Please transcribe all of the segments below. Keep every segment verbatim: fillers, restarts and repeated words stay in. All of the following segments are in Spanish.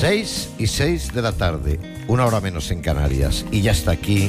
seis y seis de la tarde, una hora menos en Canarias, y ya está aquí.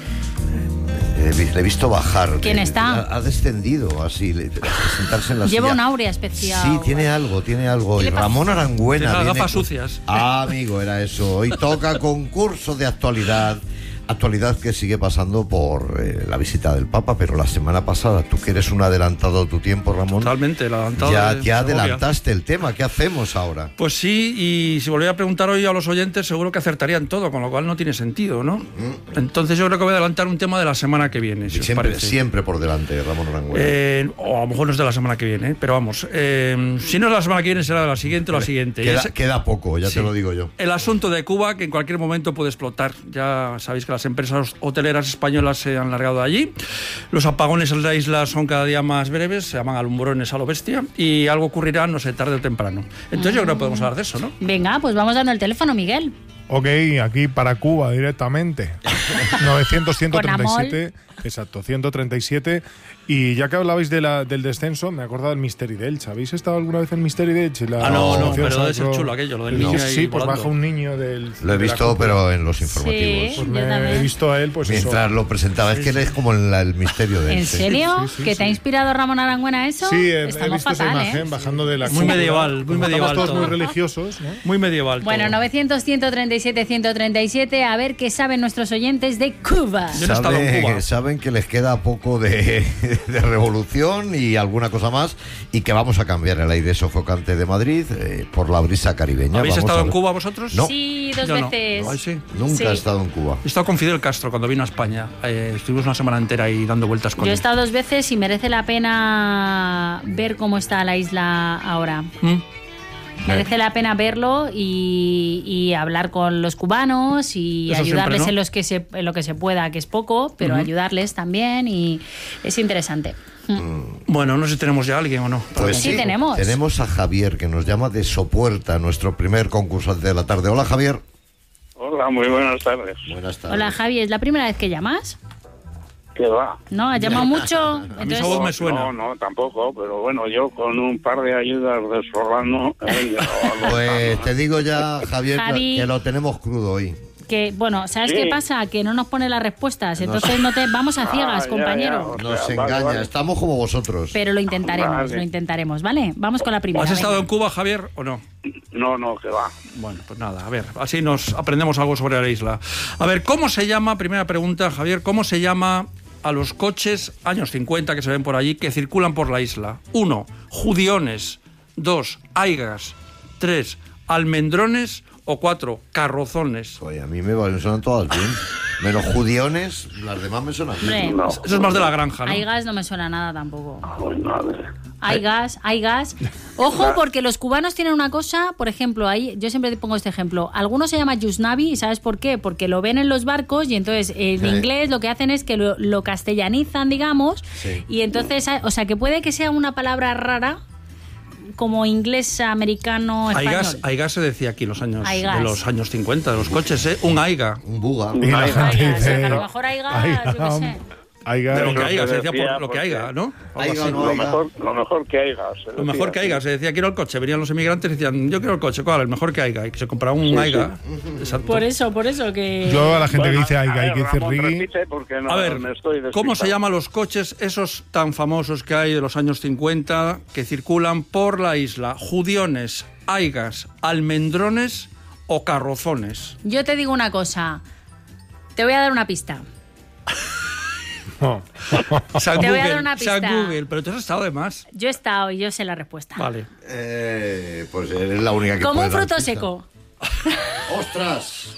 Eh, le he visto bajar. ¿Quién está? Ha, ha descendido así, le, sentarse en la Lleva silla. un áurea especial. Sí, tiene algo, tiene algo. Y Ramón Arangüena. Tiene las viene gafas con... sucias. Ah, amigo, era eso. Hoy toca concurso de actualidad. Actualidad que sigue pasando por eh, la visita del Papa, pero la semana pasada, tú que eres un adelantado de tu tiempo, Ramón. Totalmente, el adelantado. Ya, de ya Segovia. adelantaste el tema. ¿Qué hacemos ahora? Pues sí, y si volviera a preguntar hoy a los oyentes, seguro que acertarían todo, con lo cual no tiene sentido, ¿no? Mm. Entonces yo creo que voy a adelantar un tema de la semana que viene, si siempre, os parece. Siempre por delante, Ramón Arangüena. Eh, o a lo mejor no es de la semana que viene, pero vamos. Eh, si no es de la semana que viene, será de la siguiente o la siguiente. Queda, es, queda poco, ya sí, te lo digo yo. El asunto de Cuba, que en cualquier momento puede explotar. Ya sabéis que las empresas hoteleras españolas se han largado de allí. Los apagones en la isla son cada día más breves, se llaman alumbrones a lo bestia, y algo ocurrirá, no sé, tarde o temprano. Entonces yo creo que podemos hablar de eso, ¿no? Venga, pues vamos dando el teléfono, Miguel. Ok, aquí para Cuba directamente. novecientos, ciento treinta y siete. Exacto, ciento treinta y siete. Y ya que hablabais de la, del descenso, me he acordado del Misteri de Elche. ¿Habéis estado alguna vez en Misteri de Elche? La ah, no, no, función pero debe sacro... ser chulo aquello, lo del no, niño sí, ahí pues volando. baja un niño del... Lo he de visto, pero en los informativos. Sí, pues yo me también. he visto a él, pues Mientras eso. lo presentaba, es que él es como el, el misterio de ¿En Elche. serio? Sí, sí, ¿Que sí. te ha inspirado Ramón Arangüena eso? Sí, he, he Estamos visto fatal, esa imagen ¿eh? bajando de la Muy cúpula. medieval, muy Como medieval estamos todos todo. muy religiosos, ¿no? Muy medieval. Bueno, todo. novecientos, ciento treinta y siete, ciento treinta y siete, a ver qué saben nuestros oyentes de Cuba. Yo no he estado en Saben, Cuba. saben que les queda poco de, de revolución y alguna cosa más, y que vamos a cambiar el aire sofocante de Madrid eh, por la brisa caribeña. ¿Habéis Vamos estado a en ver. Cuba vosotros? No. Sí, dos Yo no. veces. Ay, sí. Nunca Sí. he estado en Cuba. He estado con Fidel Castro cuando vino a España. Eh, estuvimos una semana entera ahí dando vueltas con Yo he él. estado dos veces y merece la pena ver cómo está la isla ahora. ¿Mm? Merece la pena verlo y, y hablar con los cubanos y Eso ayudarles siempre, ¿no? en, los que se, en lo que se pueda, que es poco, pero Ujú. ayudarles también, y es interesante. Bueno, no sé si tenemos ya a alguien o no. Pues Sí, tenemos. Tenemos a Javier, que nos llama de Sopuerta, nuestro primer concursante de la tarde. Hola, Javier. Hola, muy buenas tardes. Buenas tardes. Hola, Javi, ¿es la primera vez que llamas? ¿Qué va? ¿No? ¿Has llamado mucho? A mí esa voz me suena. No, no, tampoco, pero bueno, yo con un par de ayudas de Sorrano... Eh, ya- Pues te digo ya, Javier, Javi. que lo tenemos crudo hoy. Que, bueno, ¿sabes Sí. qué pasa? Que no nos pone las respuestas, entonces no te vamos a ciegas, Ah, ya, compañero. ya. Nos O sea, vale, engaña, vale. estamos como vosotros. Pero lo intentaremos, Vale. lo intentaremos, ¿vale? Vamos con la primera. ¿Has estado venga. en Cuba, Javier, o no? No, no, que va. Bueno, pues nada, a ver, así nos aprendemos algo sobre la isla. A ver, ¿cómo se llama, primera pregunta, Javier, cómo se llama a los coches años cincuenta que se ven por allí que circulan por la isla? Uno, judiones. Dos, aigas. Tres, almendrones. O cuatro, carrozones. Oye, a mí me, me suenan todas bien. Menos judiones, las demás me suenan bien. Hombre, No. Eso es más de la granja, ¿no? hay gas no me suena nada tampoco. Ay, madre. Hay gas, hay gas. Ojo, porque los cubanos tienen una cosa, por ejemplo, ahí, yo siempre te pongo este ejemplo. Algunos se llama Yusnavi, ¿y sabes por qué? Porque lo ven en los barcos y entonces en Sí. inglés lo que hacen es que lo, lo castellanizan, digamos, Sí. y entonces, o sea, que puede que sea una palabra rara, como inglés, americano, español. Aigas, aigas se decía aquí los años Aigas. de los años cincuenta, de los coches, ¿eh? Un aiga. Un buga. Y la Ay, gente Aigas, dice... a lo mejor hay gas, yo qué sé. Aiga, De lo que no haya, se se decía decía por lo que porque- haya, ¿no? Algo Aiga así. no Lo Aiga. mejor, lo mejor que haya. se Lo mejor decía. que haya, se decía quiero el coche, venían los emigrantes y decían yo quiero el coche, ¿cuál? El mejor que haya, y que se compraba un Sí, aiga. Exacto. Por eso, por eso que... Yo a la gente Bueno, que dice a Aiga y ver, que dice Ramón, Rigui... repite porque no, A ver, me estoy ¿cómo se despistado. llaman los coches esos tan famosos que hay de los años cincuenta que circulan por la isla? Judiones, aigas, almendrones o carrozones. Yo te digo una cosa, te voy a dar una pista. No. San Te voy a Google, dar una San pista. Google, pero tú has estado de más. Yo he estado y yo sé la respuesta. Vale. Eh, pues eres la única que Como puede un dar fruto pista. seco. ¡Ostras!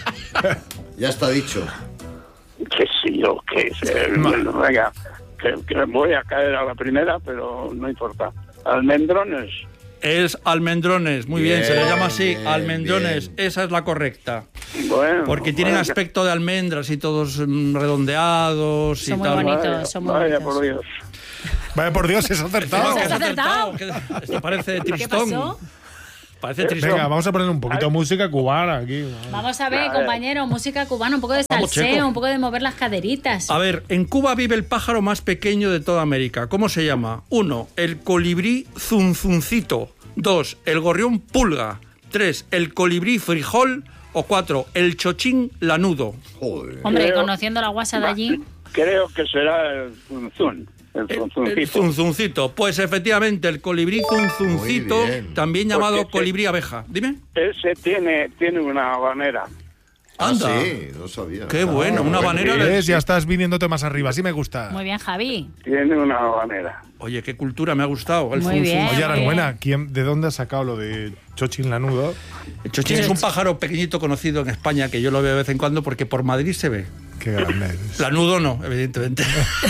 Ya está dicho. Que sí, yo, que sé, bueno, venga, que, que voy a caer a la primera, pero no importa. Almendrones. Es almendrones, muy bien, Bien, se les llama así, bien, almendrones, bien. esa es la correcta. Bueno. Porque tienen vaya, aspecto de almendras y todos mm, redondeados Son y muy tal. bonitos, vaya, son muy vaya, bonitos. por Dios. Vaya por Dios, es acertado. ¿Qué ¿Has acertado? ¿Qué- Esto parece ¿Qué tristón. pasó? Parece tristón. Venga, vamos a poner un poquito de música cubana aquí. Vamos a ver, A ver. compañero, música cubana, un poco de Vamos, salseo, Checo. un poco de mover las caderitas. A ver, en Cuba vive el pájaro más pequeño de toda América. ¿Cómo se llama? Uno, el colibrí zunzuncito. Dos, el gorrión pulga. tres, el colibrí frijol. O cuatro, el chochín lanudo. Joder. Hombre, Creo- conociendo la guasa de allí. Creo que será el zunzún, el El, el zunzuncito. zunzuncito. Pues efectivamente, el colibrí zunzuncito, Muy bien. también llamado Porque ese- colibrí abeja. Dime. Ese tiene, tiene una habanera. Ah, Anda. sí, no sabía. Qué bueno, una habanera de... ¿Ves? Ya estás viniéndote más arriba, así me gusta. Muy bien, Javi. Tiene una habanera. Oye, qué cultura, me ha gustado. El Muy zunzun. bien. Oye, Arangüena, ¿quién, ¿de dónde has sacado lo de Chochín Lanudo? El chochín es un pájaro pequeñito conocido en España que yo lo veo de vez en cuando porque por Madrid se ve. Qué grande eres. Lanudo no, evidentemente.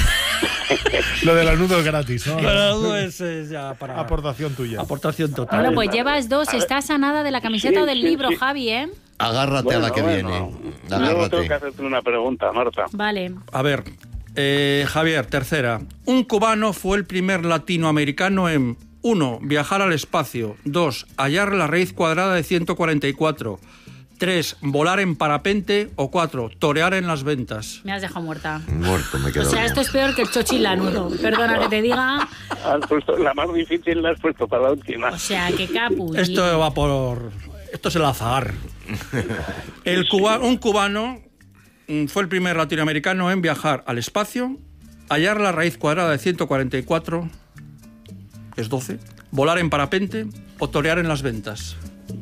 Lo de Lanudo es gratis, ¿no? Lanudo es, es ya para... Aportación tuya. Aportación total. Bueno, pues llevas dos. Estás a nada de la camiseta Sí, o del sí, libro, sí. Javi, ¿eh? Agárrate a la que Bueno, viene. Yo tengo que Agárrate. hacerte una pregunta, Marta. Vale. A ver, eh, Javier, tercera. Un cubano fue el primer latinoamericano en uno, viajar al espacio. dos, hallar la raíz cuadrada de ciento cuarenta y cuatro. tres, volar en parapente. O cuatro, torear en las ventas. Me has dejado muerta. Muerto me O quedo. sea, esto es peor que el chochín lanudo. Perdona que te diga. Has puesto, la más difícil la has puesto para la última. O sea, que capu. Esto va por... Esto es el azar. El cuba- un cubano mm, fue el primer latinoamericano en viajar al espacio, hallar la raíz cuadrada de ciento cuarenta y cuatro, es doce, volar en parapente o torear en las ventas.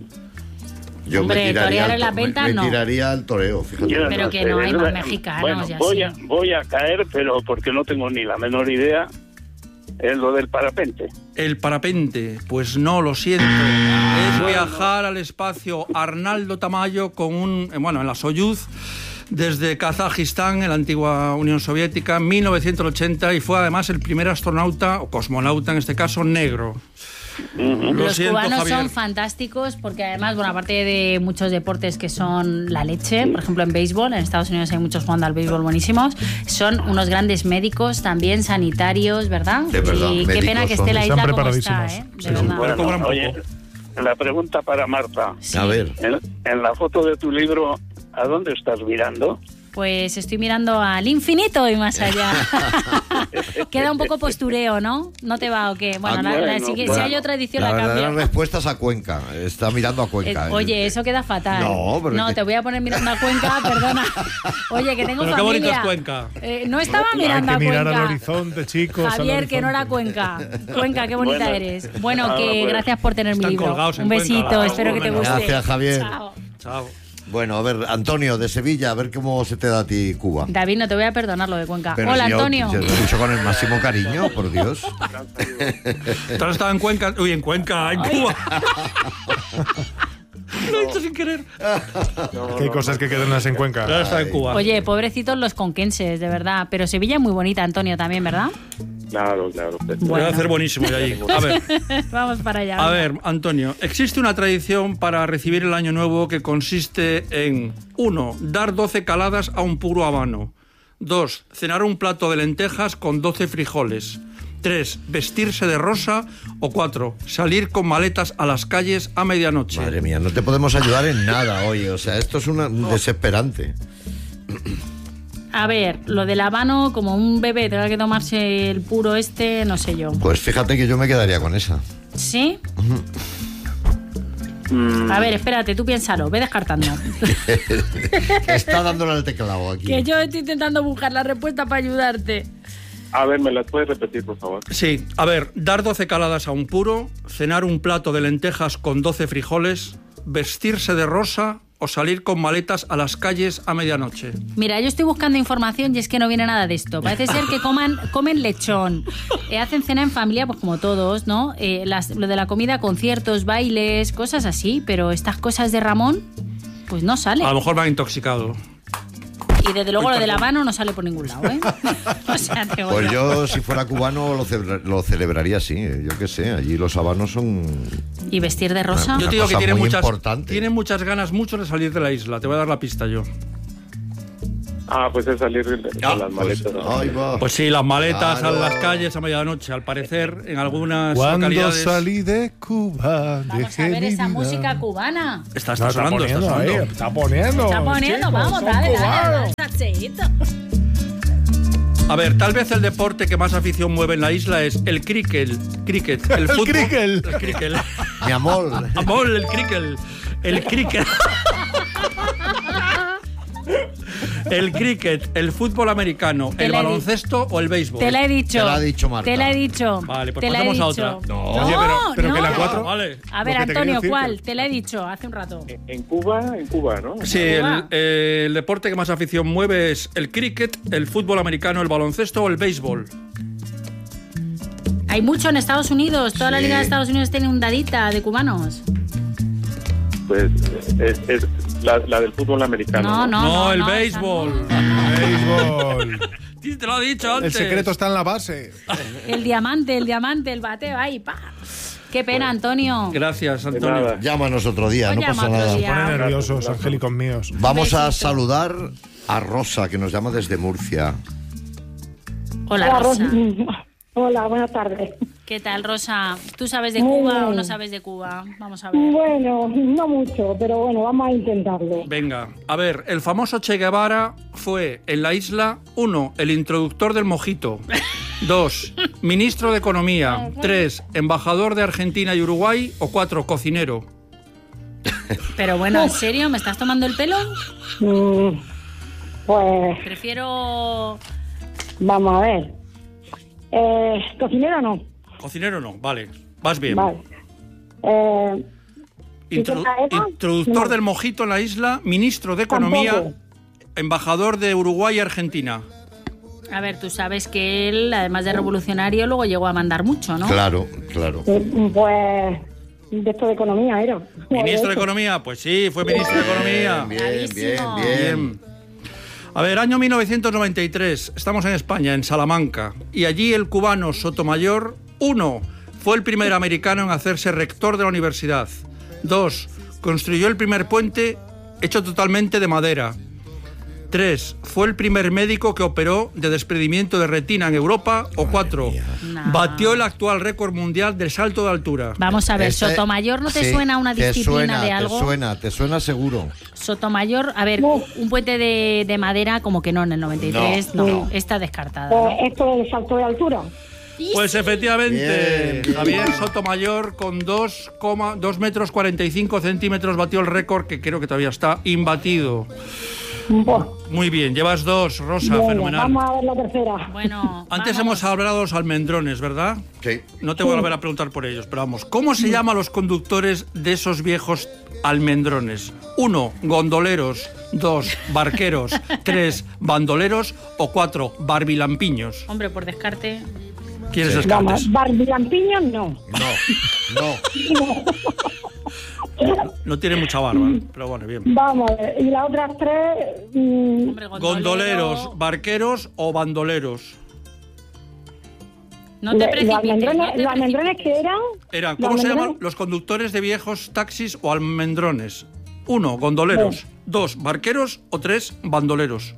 Yo Hombre, me tiraría, torear al, en la to- me- venta, me no. tiraría al toreo, fíjate. Yo Pero que sé, no hay más ¿verdad? mexicanos Bueno, y voy, a, así. voy a caer, pero porque no tengo ni la menor idea. Es lo del parapente. El parapente, pues no, lo siento. Es viajar al espacio Arnaldo Tamayo con un, eh, bueno, en la Soyuz desde Kazajistán, en la antigua Unión Soviética, en mil novecientos ochenta, y fue además el primer astronauta, o cosmonauta en este caso, negro. Lo Los siento, cubanos Javier. son fantásticos porque además, bueno, aparte de muchos deportes que son la leche, por ejemplo en béisbol, en Estados Unidos hay muchos jugando al béisbol buenísimos, son unos grandes médicos también, sanitarios, ¿verdad? De verdad, y qué médicos pena que son. esté la Están isla como está, preparadísimos. ¿eh? De Sí, verdad. Pero cobran poco. oye, la pregunta para Marta. Sí. A ver. En, en la foto de tu libro, ¿a dónde estás mirando? Pues estoy mirando al infinito y más allá. Queda un poco postureo, ¿no? ¿No te va o qué? Bueno, Ah, la- la- bueno, si, si bueno. hay otra edición La la verdadera cambio. respuesta es a Cuenca. Está mirando a Eh, Cuenca. Oye, eso queda fatal. No, pero no que- te voy a poner mirando a Cuenca, perdona. Oye, que tengo Pero qué bonito familia. es Cuenca. Eh, no estaba Hay mirando que a mirar Cuenca. al horizonte, chicos. al Javier, que no era horizonte. Cuenca. Cuenca, qué bonita Bueno. eres. Bueno, Ah, que pues. gracias por tener mi Están libro. colgados en Un besito, Cuenca. espero que te guste. Gracias, Javier. Chao. Chao. Bueno, a ver, Antonio, de Sevilla, a ver cómo se te da a ti Cuba. David, no te voy a perdonar lo de Cuenca. Pero Hola, si yo- Antonio. yo lo he dicho con el máximo cariño, por Dios. ¿Tú has estado en Cuenca? Uy, en Cuenca, en Cuba. Lo he hecho sin querer. Que hay cosas que quedan en Cuenca. Tú has estado en Cuba. Oye, pobrecitos los conquenses, de verdad. Pero Sevilla es muy bonita, Antonio, también, ¿verdad? Claro, claro. Voy a hacer buenísimo de allí. A ver, Vamos para allá. a ver, Antonio, existe una tradición para recibir el año nuevo que consiste en uno, dar doce caladas a un puro habano. dos, cenar un plato de lentejas con doce frijoles. tres, vestirse de rosa. O cuatro, salir con maletas a las calles a medianoche. Madre mía, no te podemos ayudar en nada, oye. O sea, esto es una, un desesperante. A ver, lo del habano, como un bebé tenga que tomarse el puro este, no sé yo. Pues fíjate que yo me quedaría con esa. ¿Sí? A ver, espérate, tú piénsalo, ve descartando. Está dándole al teclado aquí. Que yo estoy intentando buscar la respuesta para ayudarte. A ver, ¿me las puedes repetir, por favor? Sí, a ver, dar doce caladas a un puro, cenar un plato de lentejas con doce frijoles, vestirse de rosa o salir con maletas a las calles a medianoche. Mira, yo estoy buscando información y es que no viene nada de esto. Parece ser que coman, comen lechón, eh, hacen cena en familia, pues como todos, ¿no? Eh, las- lo de la comida, conciertos, bailes, cosas así, pero estas cosas de Ramón, pues no sale. A lo mejor va intoxicado. Y desde luego lo del habano no sale por ningún lado, ¿eh? O sea, te voy Pues a- yo, si fuera cubano, lo, celebra- lo celebraría así. eh. Yo qué sé, allí los habanos son... ¿Y vestir de rosa? Yo te digo que cosa tiene muy muchas, importante. tiene muchas ganas, muchos de salir de la isla. Te voy a dar la pista yo. Ah, pues es salir de, de Ah, las pues, maletas. ahí va. Pues sí, las maletas Claro. a las calles a medianoche. Al parecer, en algunas Cuando localidades... salí de Cuba, Vamos dejé a ver mi esa vida. música cubana. Está, No, está sonando, está poniendo, sonando. ahí, está poniendo. Está poniendo, chicos, vamos, son dale, dale, cubanos. dale, salseíto. A ver, tal vez el deporte que más afición mueve en la isla es el cricket, cricket, el fútbol. El cricket. El cricket. Mi amor. Amor, el cricket. El cricket. El cricket, el fútbol americano, Te el la he baloncesto o el béisbol. Te la he dicho. Te la ha dicho Marta. Te la he dicho. Vale, pues Te la he pasamos a dicho. otra. No. Oye, pero, pero no. que la cuatro. Vale. A ver, Lo que te quería Antonio, decir ¿cuál? que- Te la he dicho hace un rato. En Cuba, en Cuba, ¿no? Sí, el, Cuba. eh, el deporte que más afición mueve es el cricket, el fútbol americano, el baloncesto o el béisbol. Hay mucho en Estados Unidos. Toda la Sí. Liga de Estados Unidos tiene un dadita de cubanos. Pues es, es la, la del fútbol americano. No, no, no. No, el no, béisbol. Béisbol. Sí, te lo ha dicho El antes. secreto está en la base. El diamante, el diamante, el bateo, ahí, pa. Qué pena, Antonio. Gracias, De Antonio. nada. Llámanos otro día, Pues no llama pasa otro nada. día. Pone nerviosos, angélicos míos. Vamos a Besito. saludar a Rosa, que nos llama desde Murcia. Hola, Rosa. Hola, buenas tardes. ¿Qué tal, Rosa? ¿Tú sabes de Muy Cuba bien. o no sabes de Cuba? Vamos a ver. Bueno, no mucho, pero bueno, vamos a intentarlo. Venga, a ver, el famoso Che Guevara fue en la isla, uno, el introductor del mojito, dos, ministro de Economía, tres, embajador de Argentina y Uruguay, o cuatro, cocinero. Pero bueno, ¿en serio? ¿Me estás tomando el pelo? Mm, pues Prefiero... vamos a ver. Eh, ¿Cocinero no? Cocinero no, vale, vas bien. Vale. Eh, Introdu- ¿Y qué era? introductor No. del mojito en la isla, ministro de Economía, Tampoco. embajador de Uruguay y Argentina. A ver, tú sabes que él, además de revolucionario, luego llegó a mandar mucho, ¿no? Claro, claro. eh, pues de esto de economía era. Ministro de Economía, pues sí, fue ministro de Economía. Bien, bien, Bravísimo. bien. Bien. A ver, año mil novecientos noventa y tres, estamos en España, en Salamanca, y allí el cubano Sotomayor, uno, fue el primer americano en hacerse rector de la universidad. Dos, construyó el primer puente hecho totalmente de madera. Tres, fue el primer médico que operó de desprendimiento de retina en Europa. O cuatro, No. batió el actual récord mundial del salto de altura. Vamos a ver, Este- ¿Sotomayor no te sí, suena una te disciplina suena, de algo? Te suena, te suena seguro. Sotomayor, a ver, un puente de, de madera como que no en el noventa y tres, no, No, no. está descartada. Pues ¿no? esto del salto de altura. Pues efectivamente, Bien, bien. Javier Sotomayor con dos metros cuarenta y cinco centímetros batió el récord, que creo que todavía está imbatido. Pues, Muy bien, llevas dos, Rosa, bueno, fenomenal. vamos a ver la tercera. Bueno, Antes vamos. hemos hablado de los almendrones, ¿verdad? Sí. No te voy a volver a preguntar por ellos, pero vamos. ¿Cómo se llaman los conductores de esos viejos almendrones? Uno, gondoleros. Dos, barqueros. Tres, bandoleros. O cuatro, barbilampiños. Hombre, por descarte. ¿Quieres Sí. descartes? Vamos, barbilampiños no. No, no. No tiene mucha barba, pero bueno, bien. Vamos a ver. Y las otras tres, mm, Hombre, gondolero. Gondoleros, barqueros o bandoleros. No te los precipites. almendrones, no te los almendrones que eran. Eran, los ¿cómo se almendrones- llaman los conductores de viejos taxis o almendrones? Uno, gondoleros. Dos, barqueros. O tres, bandoleros.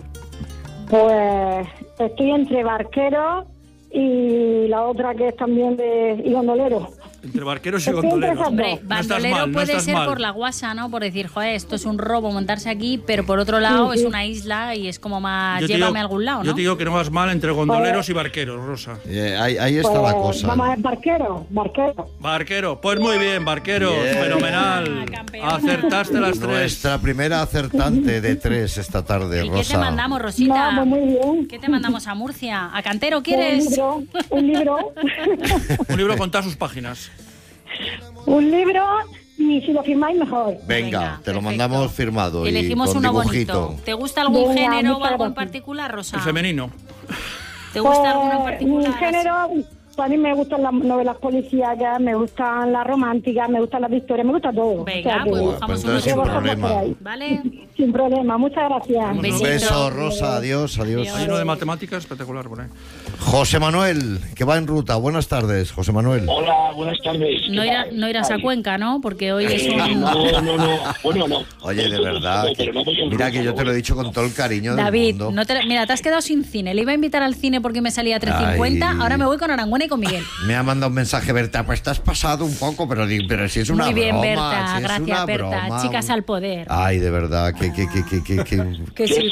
Pues estoy entre barqueros y la otra que es también de y gondolero. Entre barqueros y Estoy entre gondoleros. esas Hombre, dos. No estás bandolero mal, no puede estás ser mal. por la guasa, ¿no? Por decir, joder, esto es un robo montarse aquí, pero por otro lado Sí, sí. es una isla y es como más Yo te llévame digo- a algún lado, ¿no? Yo te digo que no vas mal entre gondoleros y barqueros, Rosa. Eh, ahí, ahí está Pues, la cosa. Vamos a ver, barquero, barquero. Barquero, pues muy bien, barquero, Bien. fenomenal. Ah, campeona. Acertaste las tres. Nuestra primera acertante de tres esta tarde, ¿Y Rosa. qué te mandamos, Rosita? Vamos, muy bien. ¿Qué te mandamos a Murcia? ¿A Cantero Un quieres? libro, un libro, Un libro con todas sus páginas. un libro y si lo firmáis mejor. Venga, Venga, te lo perfecto. mandamos firmado Elegimos y con uno dibujito. bonito. ¿Te gusta algún Venga, género o muchas algo en gracias. particular, Rosa? El femenino. ¿Te gusta Pues, alguno en particular? mi género, a mí me gustan las novelas policíacas, me gustan las románticas, me gustan las de historia, me gusta todo. Venga, O sea que- pues Pues buscamos uno entonces sin Llevo chulo. cosas por problema. ahí. ¿Vale? Sin problema, muchas gracias. Un Un besito. beso, Rosa. Adiós, adiós. Adiós. Hay uno de matemáticas espectacular por ahí. José Manuel, que va en ruta. Buenas tardes, José Manuel. Hola, buenas tardes. No, irá- no irás a Cuenca, ¿no? Porque hoy es Eh, un... no, no, no. Bueno, no. Oye, de verdad, que- Pero no voy en mira ruta, que yo no te lo he voy. dicho con todo el cariño del David, mundo. no te, mira, te has quedado sin cine. Le iba a invitar al cine porque me salía a tres cincuenta. Ay. Ahora me voy con Arangüena y con Miguel. Me ha mandado un mensaje, Berta, pues te has pasado un poco, pero, di- pero si es una Muy bien, broma. Berta. si es Gracias, una Berta. broma. Chicas al poder. Ay, de verdad, que, que, que, que, que, que- Que Yo sí, estoy de pues. acuerdo.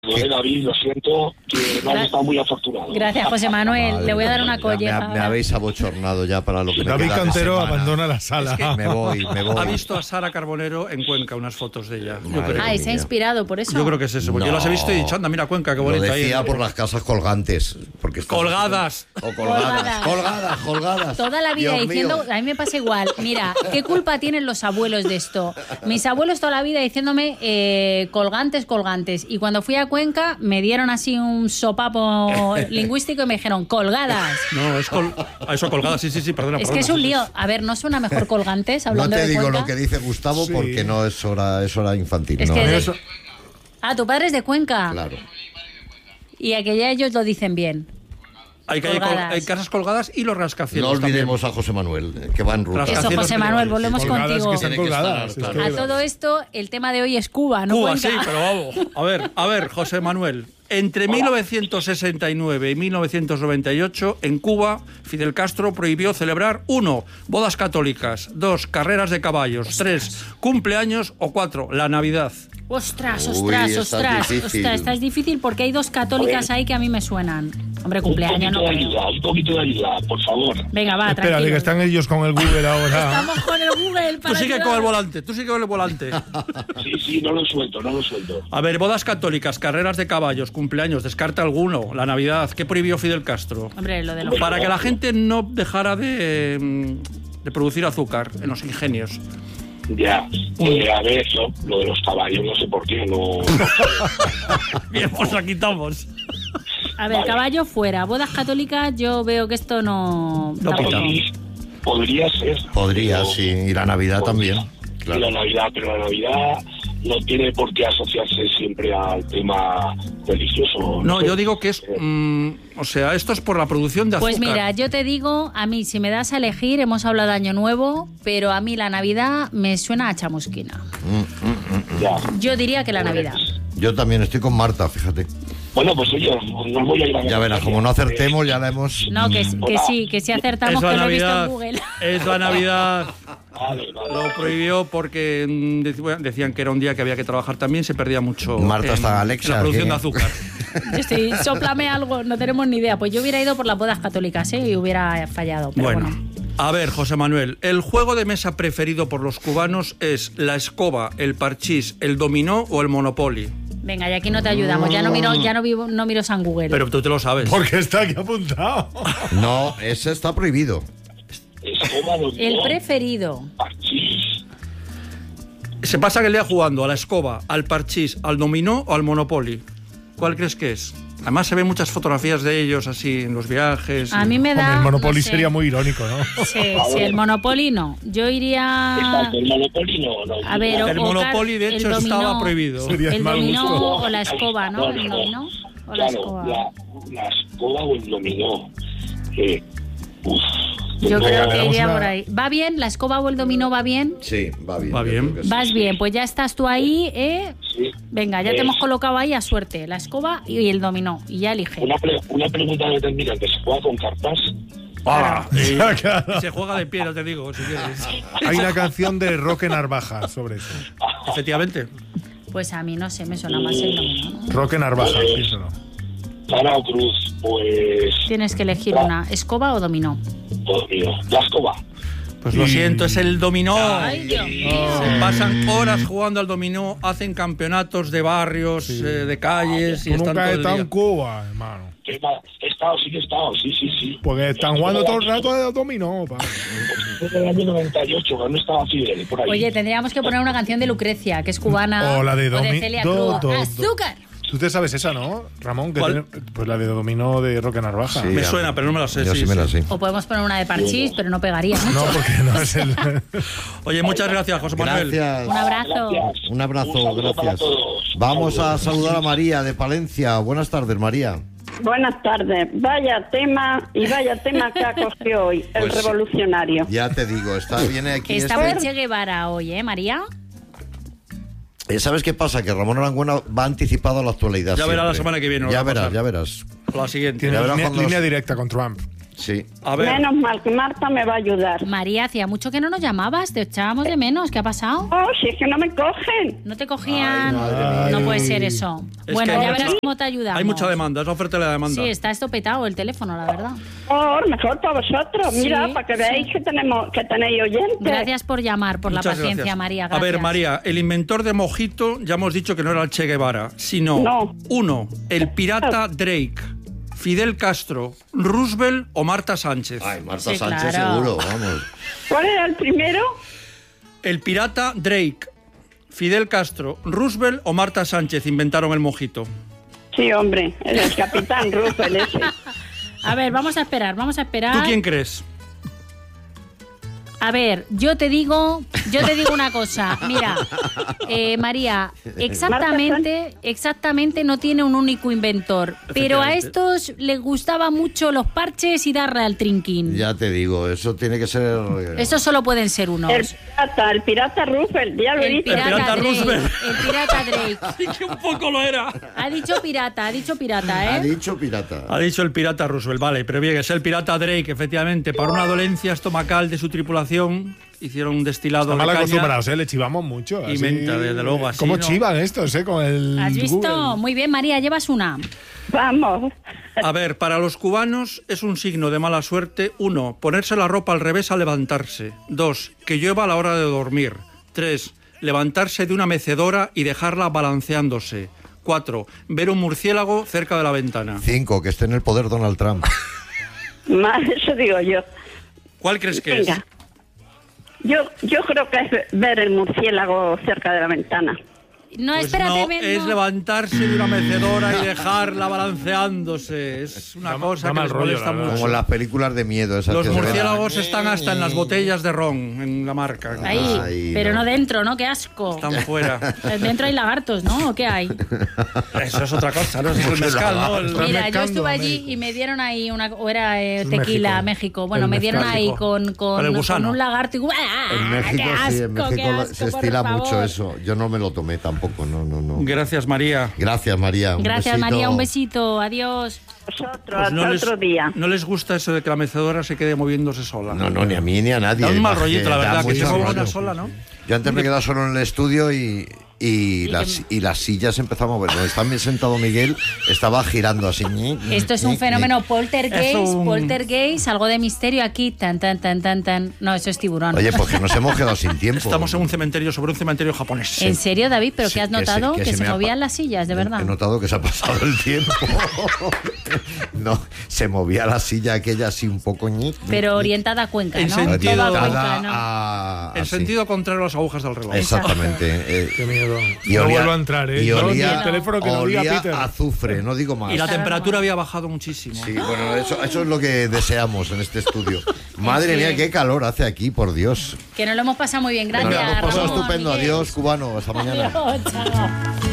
Lo de David, lo siento, que no has estado muy afortunado. Gracias, José Manuel. Vale, Le voy a dar ya una colleja. Me, me habéis abochornado ya para lo que me David queda de Cantero semana. abandona la sala. Es que Me voy, me voy. Ha visto a Sara Carbonero en Cuenca, unas fotos de ella. Yo Madre creo, Ah, y se ha mía. inspirado por eso. yo creo que es eso. Porque No. yo las he visto y he dicho, anda, mira Cuenca, qué Lo bonita. decía ahí. por las casas colgantes. Porque estás- Colgadas. O colgadas. Colgadas. Colgadas, colgadas. Toda la vida Dios diciendo, mío. a mí me pasa igual, mira, ¿qué culpa tienen los abuelos de esto? Mis abuelos toda la vida diciéndome eh, colgantes, colgantes. Y cuando fui a Cuenca me dieron así un sopapo lingüístico y me dijeron colgadas. No, es col... ah, eso colgadas, sí, sí, sí, perdona. Es perdona, que es un sí, sí. lío. A ver, ¿no suena mejor colgantes No hablando te de digo Cuenca? lo que dice Gustavo Sí. porque no es hora, es hora infantil. Es no. que de- Eso- Ah, tu padre es de Cuenca. Claro. Y a que ya ellos lo dicen bien. Hay, que hay, col- Colgadas. hay casas colgadas y los No rascacielos olvidemos a José Manuel, eh, que va en ruta. Las Eso, Rascacielos José Manuel, medievales, volvemos sí. colgadas contigo. que están Tiene que colgadas. estar, es claro. que- A todo esto, el tema de hoy es Cuba, ¿no? Cuba, Cuenca. sí, pero vamos. A ver, a ver, José Manuel. Entre mil novecientos sesenta y nueve y mil novecientos noventa y ocho, en Cuba, Fidel Castro prohibió celebrar uno, bodas católicas, dos, carreras de caballos, tres, cumpleaños o cuatro, la Navidad. Ostras, Uy, ostras, esta es ostras, difícil. ostras, esta es difícil porque hay dos católicas ahí que a mí me suenan. Hombre, Un cumpleaños poquito no de creo. ayuda, un poquito de ayuda, por favor. Venga, va, Espera, de tranquilo. que están ellos con el Google ahora. Estamos con el Google Tú para sigue ayudar. con el volante, tú sigue con el volante. Sí, sí, no lo suelto, no lo suelto. A ver, bodas católicas, carreras de caballos, cumpleaños, descarta alguno, la Navidad, ¿qué prohibió Fidel Castro? Hombre, lo de los... Para que la gente no dejara de, mm, de producir azúcar en los ingenios. Ya, eh, a ver, lo, lo de los caballos, no sé por qué, no... Bien, pues la quitamos. A ver, Vale. caballo fuera. Bodas católicas, yo veo que esto no... No tampoco. pita. Podría ser. Podría, pero- sí. Y la Navidad Podría. también. Y Claro. la Navidad, pero la Navidad no tiene por qué asociarse siempre al tema religioso. No, sé. yo digo que es... mm, o sea, esto es por la producción de azúcar. Pues mira, yo te digo, a mí, si me das a elegir, hemos hablado de Año Nuevo, pero a mí la Navidad me suena a chamusquina. Ya. Yo diría que la Navidad. Yo también estoy con Marta, fíjate. Bueno, pues oye, no voy a ir a Ya verás, como no acertemos, ya la hemos... No, que, que sí, que si acertamos, es que la lo he visto en Navidad. Google. Es la Navidad. Vale, vale. Lo prohibió porque mm, dec- bueno, decían que era un día que había que trabajar también, se perdía mucho Marta en, está Alexa, en la producción ¿qué? de azúcar. Yo estoy, sóplame algo, no tenemos ni idea. Pues yo hubiera ido por las bodas católicas, ¿eh? Y hubiera fallado. Pero bueno. Bueno, a ver, José Manuel, el juego de mesa preferido por los cubanos es la escoba, el parchís, el dominó o el monopoly. Venga, y aquí no te ayudamos. Ya no miro, ya no vivo, no miro San Google. Pero tú te lo sabes. Porque está aquí apuntado. No, ese está prohibido. Escoba, dominó, El preferido. parchís. Se pasa el día jugando a la escoba, al parchís, al dominó o al monopoly. ¿Cuál crees que es? Además se ven muchas fotografías de ellos así en los viajes. A y- mí me Hombre, da... el Monopoly no sé. sería muy irónico, ¿no? Sí, sí, el Monopoly no. Yo iría... Exacto, el Monopoly no, no. A ver, o- El o Monopoly, de el hecho, dominó. estaba prohibido. Sería El mal dominó gusto. o la escoba, ¿no? El dominó o la Claro, escoba. la, la escoba o el dominó. Eh, uf, Yo no, creo que Tenemos iría una- por ahí. ¿Va bien? ¿La escoba o el dominó va bien? Sí, va bien. Va yo bien. creo que sí. Vas bien, pues ya estás tú ahí, ¿eh? sí. Venga, ya te Eh, hemos colocado ahí a suerte. La escoba y el dominó. Y ya elige. Una, pre- una pregunta determinante, ¿se juega con cartas? Ah, y- Claro. y se juega de pie, no te digo, si quieres. Hay una canción de Roque Narvaja sobre eso. Efectivamente. Pues a mí no sé, me suena más el dominó. ¿no? Roque Narvaja, piénsalo. Sara o Cruz, pues... Tienes que elegir una, escoba o dominó. Oh, mío, la escoba. Pues lo Y- siento, es el dominó. Ay, Dios mío. Se pasan horas jugando al dominó, hacen campeonatos de barrios, eh, de calles y Tú están nunca todo has el estado día. en Cuba, hermano. He he estado, sí que he estado, sí, sí, sí. Porque están jugando todo el rato de dominó, pa. Desde el año noventa y ocho, cuando estaba Fidel, por ahí. Oye, tendríamos que poner una canción de Lucrecia, que es cubana. O la de Domi- Celia do- Cruz. do- do- ¡Azúcar! Tú te sabes esa, ¿no, Ramón? Que ¿Cuál? tiene- pues la de dominó de Roque Narvaja. Sí, Me ya- suena, pero no me la sé. Yo sí, sí me la sí. sé. O podemos poner una de parchís, pero no pegaría mucho. No, porque no es el... Oye, muchas gracias, José Manuel. Gracias. Un abrazo. Gracias. Un abrazo, saludo para gracias. todos. Vamos a Saludos. saludar a María de Palencia. Buenas tardes, María. Buenas tardes. Vaya tema y vaya tema que ha cogido hoy, el Pues, revolucionario. Ya te digo, está viene aquí. Está este- muy Che Guevara hoy, ¿eh, María? Eh, ¿Sabes qué pasa? Que Ramón Arangüena va anticipado a la actualidad. Ya verá siempre. la semana que viene lo Ya que va a verás, pasar. ya verás. La siguiente. Tiene Ya verás línea, cuando línea los- directa con Trump. Sí. A ver. Menos mal que Marta me va a ayudar. María, hacía mucho que no nos llamabas, te echábamos de menos. ¿Qué ha pasado? Oh, si es que no me cogen. ¿No te cogían? Ay, madre mía. No puede ser eso. Es Bueno, que hay ya mucha- verás cómo te ayudamos. Hay mucha demanda, es la oferta y la demanda. Sí, está estopetado el teléfono, la verdad. Oh, mejor para vosotros. Sí, Mira, para que veáis sí. que tenemos que tenéis oyentes. Gracias por llamar, por Muchas la paciencia, gracias. María. A Gracias. ver, María, el inventor de Mojito, ya hemos dicho que no era el Che Guevara, sino No. uno, el pirata Drake, Fidel Castro, Roosevelt o Marta Sánchez. Ay, Marta Sí, Sánchez claro. seguro, vamos. ¿Cuál era el primero? El pirata Drake, Fidel Castro, Roosevelt o Marta Sánchez inventaron el Mojito. Sí, hombre, el capitán Ruffel ese. A ver, vamos a esperar, vamos a esperar. ¿Tú quién crees? A ver, yo te digo, yo te digo una cosa. Mira, eh, María, exactamente, exactamente no tiene un único inventor, pero a Efectivamente. estos les gustaba mucho los parches y darle al trinquín. Ya te digo, eso tiene que ser... eh, Esos solo pueden ser unos. El pirata, el pirata Ruffel, ya lo he El dicho. pirata, pirata Drake, Roosevelt. el pirata Drake. Sí, que un poco lo era. Ha dicho pirata, ha dicho pirata, Ha ¿eh? dicho pirata. Ha dicho el pirata Roosevelt, vale, pero bien, es el pirata Drake, efectivamente, para una dolencia estomacal de su tripulación, hicieron un destilado Están mal de caña. acostumbrados, ¿eh? Le chivamos mucho. Y así. menta, desde luego, así ¿Cómo no. chivan estos, eh? Con el ¿Has visto? Google. Muy bien, María, llevas una. Vamos. A ver, para los cubanos es un signo de mala suerte. Uno, ponerse la ropa al revés al levantarse. Dos, que llueva a la hora de dormir. Tres, levantarse de una mecedora y dejarla balanceándose. Cuatro, ver un murciélago cerca de la ventana. Cinco, que esté en el poder Donald Trump. Más, eso digo yo. ¿Cuál crees que es? Venga. Yo, yo creo que es ver el murciélago cerca de la ventana. No, Pues espérate, no, ven, es no. levantarse de una mecedora y dejarla balanceándose. Es una Da- cosa da que mal les rollo, molesta la verdad. mucho. Como en las películas de miedo. Esas Los que se ven. murciélagos están hasta en las botellas de ron, en la marca. Ahí, Ay, pero no. no dentro, ¿no? Qué asco. Están fuera. Dentro hay lagartos, ¿no? ¿O qué hay? Eso es otra cosa, ¿no? Eso es el mezcal, ¿no? El- Están Mira, yo mezclando estuve a allí México. y me dieron ahí una... O era eh, Es tequila, México. México. Bueno, El me dieron mezcal. ahí México. con, con, Con el gusano. con un lagarto y... ¡Ah! En México, ¡Qué asco, sí, en México qué lo- asco, se por estila favor! mucho eso. Yo no me lo tomé tampoco, no, no, no. Gracias, María. Gracias, María. Un Gracias, besito. María. Un besito. Adiós. Vosotros, Pues hasta no les, otro día. no les gusta eso de que la mecedora se quede moviéndose sola. No, no, ni a mí ni a nadie. Da un mal Además, rollito, la da verdad, que mucho se mueva rollo. una sola, ¿no? Yo antes me quedaba solo en el estudio y, y, las, y las sillas empezó a mover. Donde estaba bien sentado Miguel, estaba girando así. Esto es un fenómeno poltergeist, Es un- poltergeist, algo de misterio aquí, tan, tan, tan, tan, tan. No, eso es tiburón. Oye, porque nos hemos quedado sin tiempo. Estamos en un cementerio, sobre un cementerio japonés. ¿En serio, David? ¿Pero Sí, qué has que se- notado? que Que, se se, me ha movían pa- las sillas, de verdad. He notado que se ha pasado el tiempo. No, se movía la silla aquella así un poco. ñic, Pero ñic, orientada a Cuenca, En ¿no? sentido- Toda a orientada Cuenca, ¿no? a- En así. sentido contrario a las agujas del reloj. Exactamente. eh, Qué miedo. y no olía- vuelvo a entrar, ¿eh? Y Yo, olía, ni el teléfono que no diga olía Peter. a azufre, no digo más. Y la Está temperatura broma. había bajado muchísimo. Sí, bueno, eso, eso es lo que deseamos en este estudio. Madre Sí. mía, qué calor hace aquí, por Dios. Que nos lo hemos pasado muy bien. Gracias, Nos lo hemos pasado Ramón, estupendo. Miguel. Adiós, cubano. Hasta mañana. Adiós, chao.